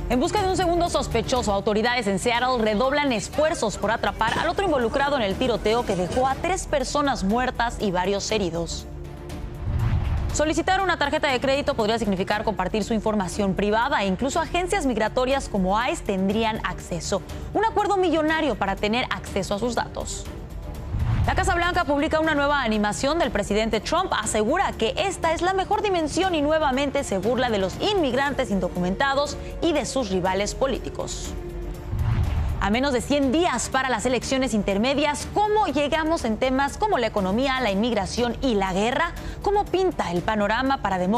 En busca de un segundo sospechoso, autoridades en Seattle redoblan esfuerzos por atrapar al otro involucrado en el tiroteo que dejó a 3 personas muertas y varios heridos. Solicitar una tarjeta de crédito podría significar compartir su información privada e incluso agencias migratorias como ICE tendrían acceso. Un acuerdo millonario para tener acceso a sus datos. La Casa Blanca publica una nueva animación del presidente Trump. Asegura que esta es la mejor dimensión y nuevamente se burla de los inmigrantes indocumentados y de sus rivales políticos. A menos de 100 días para las elecciones intermedias, ¿cómo llegamos en temas como la economía, la inmigración y la guerra? ¿Cómo pinta el panorama para demócratas?